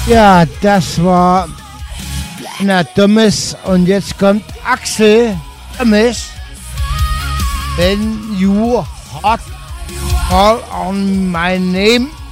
Ja, das war Dummes und jetzt kommt Axel Dummes. When you hot call on my name.